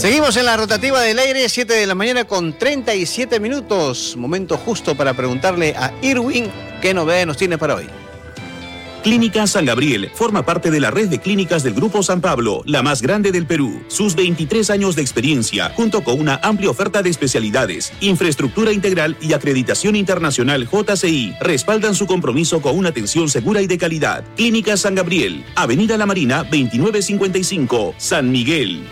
Seguimos en la rotativa del aire, 7 de la mañana con 37 minutos. Momento justo para preguntarle a Irwin qué novedades nos tiene para hoy. Clínica San Gabriel forma parte de la red de clínicas del Grupo San Pablo, la más grande del Perú. Sus 23 años de experiencia, junto con una amplia oferta de especialidades, infraestructura integral y acreditación internacional JCI, respaldan su compromiso con una atención segura y de calidad. Clínica San Gabriel, Avenida La Marina, 2955, San Miguel.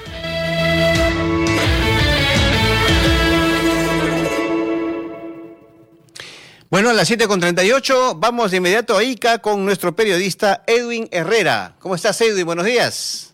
Bueno, a las 7:38 vamos de inmediato a Ica con nuestro periodista Edwin Herrera. ¿Cómo estás, Edwin? Buenos días.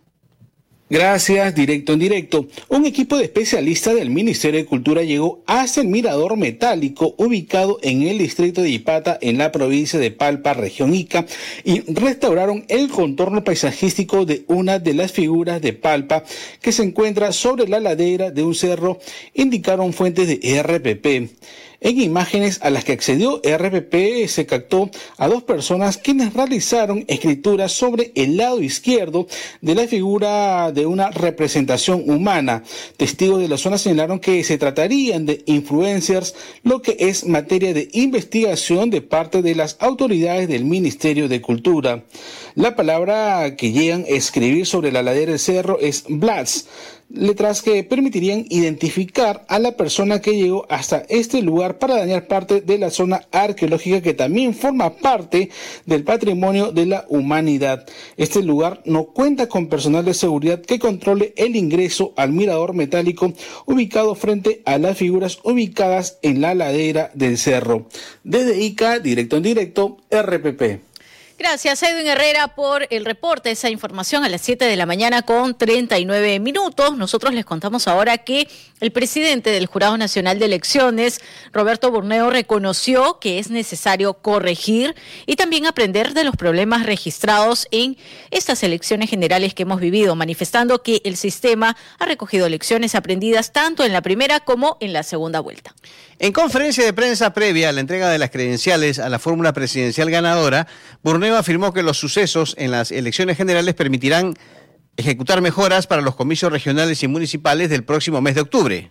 Gracias, directo en directo. Un equipo de especialistas del Ministerio de Cultura llegó hasta el mirador metálico ubicado en el distrito de Ipata, en la provincia de Palpa, región Ica, y restauraron el contorno paisajístico de una de las figuras de Palpa que se encuentra sobre la ladera de un cerro, indicaron fuentes de RPP. En imágenes a las que accedió RPP se captó a dos personas quienes realizaron escrituras sobre el lado izquierdo de la figura de una representación humana. Testigos de la zona señalaron que se tratarían de influencers, lo que es materia de investigación de parte de las autoridades del Ministerio de Cultura. La palabra que llegan a escribir sobre la ladera del cerro es Blats, letras que permitirían identificar a la persona que llegó hasta este lugar para dañar parte de la zona arqueológica que también forma parte del patrimonio de la humanidad. Este lugar no cuenta con personal de seguridad que controle el ingreso al mirador metálico ubicado frente a las figuras ubicadas en la ladera del cerro. Desde Ica, directo en directo, RPP. Gracias, Edwin Herrera, por el reporte, esa información a las 7 de la mañana con 39 minutos. Nosotros les contamos ahora que el presidente del Jurado Nacional de Elecciones, Roberto Burneo, reconoció que es necesario corregir y también aprender de los problemas registrados en estas elecciones generales que hemos vivido, manifestando que el sistema ha recogido lecciones aprendidas tanto en la primera como en la segunda vuelta. En conferencia de prensa previa a la entrega de las credenciales a la fórmula presidencial ganadora, Burneo afirmó que los sucesos en las elecciones generales permitirán ejecutar mejoras para los comicios regionales y municipales del próximo mes de octubre.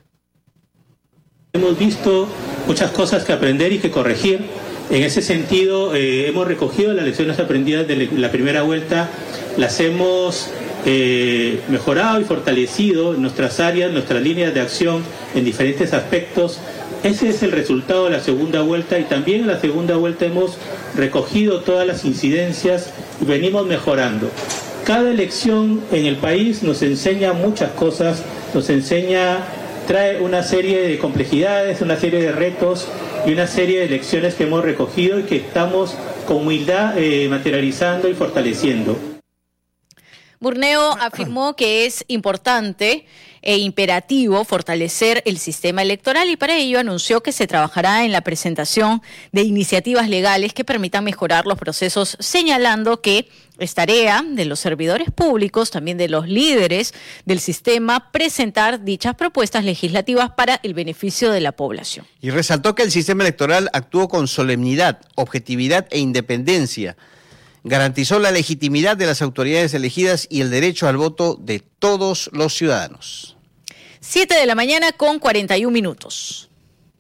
Hemos visto muchas cosas que aprender y que corregir. En ese sentido, hemos recogido las lecciones aprendidas de la primera vuelta, las hemos mejorado y fortalecido en nuestras áreas, nuestras líneas de acción en diferentes aspectos. Ese es el resultado de la segunda vuelta y también en la segunda vuelta hemos recogido todas las incidencias y venimos mejorando. Cada elección en el país nos enseña muchas cosas, trae una serie de complejidades, una serie de retos y una serie de lecciones que hemos recogido y que estamos con humildad materializando y fortaleciendo. Burneo afirmó que es importante e imperativo fortalecer el sistema electoral y para ello anunció que se trabajará en la presentación de iniciativas legales que permitan mejorar los procesos, señalando que es tarea de los servidores públicos, también de los líderes del sistema, presentar dichas propuestas legislativas para el beneficio de la población. Y resaltó que el sistema electoral actuó con solemnidad, objetividad e independencia. Garantizó la legitimidad de las autoridades elegidas y el derecho al voto de todos los ciudadanos. 7 de la mañana con 41 minutos.